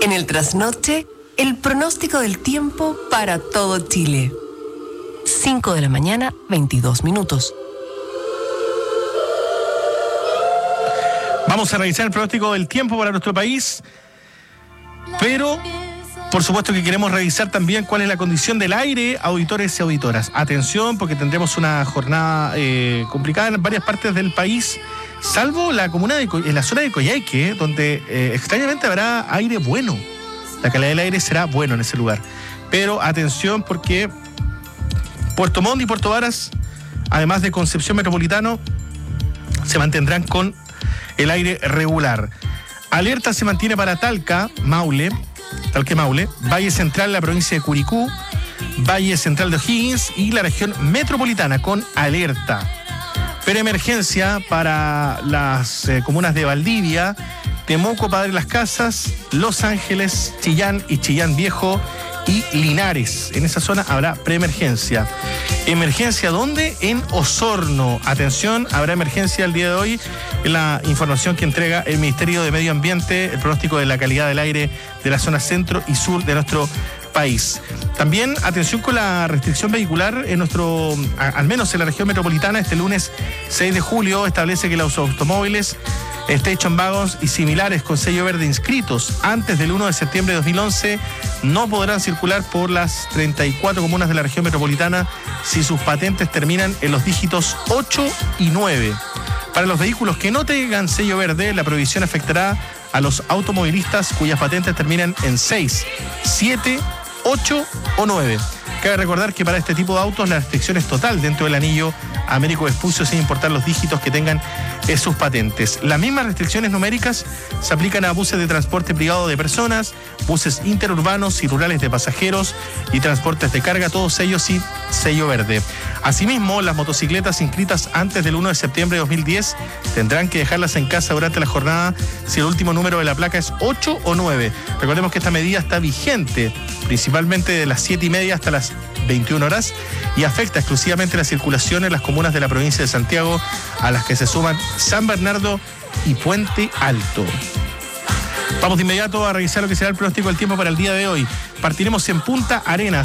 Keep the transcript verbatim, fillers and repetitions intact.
En el trasnoche, el pronóstico del tiempo para todo Chile. cinco de la mañana, veintidós minutos. Vamos a revisar el pronóstico del tiempo para nuestro país, pero por supuesto que queremos revisar también cuál es la condición del aire, auditores y auditoras. Atención, porque tendremos una jornada eh, complicada en varias partes del país, salvo la comuna de en la zona de Coyhaique, donde eh, extrañamente habrá aire bueno. La calidad del aire será bueno en ese lugar. Pero atención, porque Puerto Montt y Puerto Varas, además de Concepción Metropolitano, se mantendrán con el aire regular. Alerta se mantiene para Talca, Maule, Talca y Maule, Valle Central, la provincia de Curicú, Valle Central de O'Higgins y la región metropolitana con alerta. Preemergencia para las eh, comunas de Valdivia, Temuco, Padre Las Casas, Los Ángeles, Chillán y Chillán Viejo y Linares. En esa zona habrá preemergencia. ¿Emergencia dónde? En Osorno. Atención, habrá emergencia el día de hoy. En la información que entrega el Ministerio de Medio Ambiente, el pronóstico de la calidad del aire de la zona centro y sur de nuestro país. También atención con la restricción vehicular en nuestro, a, al menos en la región metropolitana. Este lunes seis de julio establece que los automóviles Station Wagons y similares con sello verde inscritos antes del primero de septiembre de dos mil once no podrán circular por las treinta y cuatro comunas de la región metropolitana si sus patentes terminan en los dígitos ocho y nueve. Para los vehículos que no tengan sello verde, la prohibición afectará a los automovilistas cuyas patentes terminan en seis, siete, ocho o nueve. Cabe recordar que para este tipo de autos la restricción es total dentro del anillo Américo Vespucio, sin importar los dígitos que tengan en sus patentes. Las mismas restricciones numéricas se aplican a buses de transporte privado de personas, buses interurbanos y rurales de pasajeros y transportes de carga, todos ellos sin sello verde. Asimismo, las motocicletas inscritas antes del primero de septiembre de dos mil diez tendrán que dejarlas en casa durante la jornada si el último número de la placa es ocho o nueve. Recordemos que esta medida está vigente principalmente de las siete y media hasta las veintiuna horas y afecta exclusivamente la circulación en las comunas de la provincia de Santiago, a las que se suman San Bernardo y Puente Alto. Vamos de inmediato a revisar lo que será el pronóstico del tiempo para el día de hoy. Partiremos en Punta Arenas.